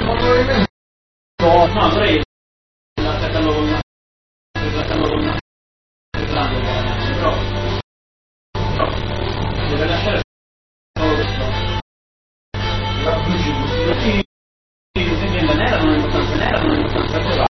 No, dovrei l'attaccarlo con una però deve lasciare solo questo. La nera non è importanza nera, non è importanza quella.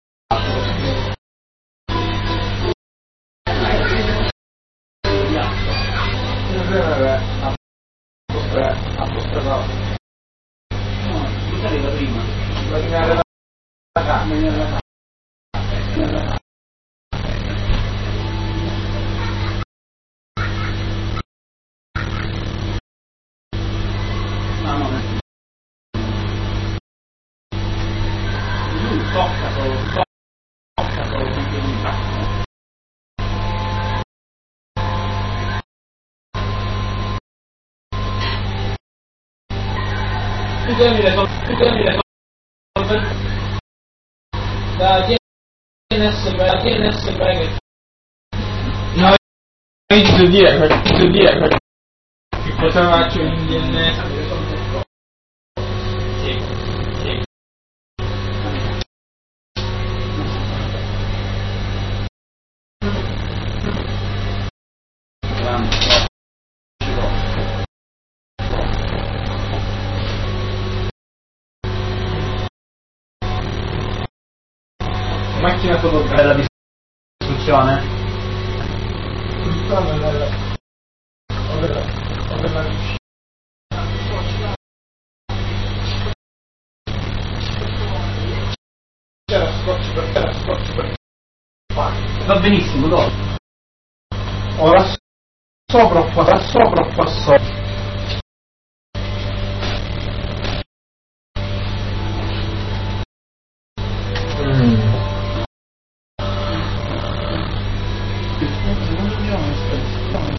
Da TNS Bracket. No, inizio a dire che cosa faccio in DNS? Sì. Macchina fotografica della distruzione. Va benissimo, dopo. Ora sopra o qua sopra. Non dobbiamo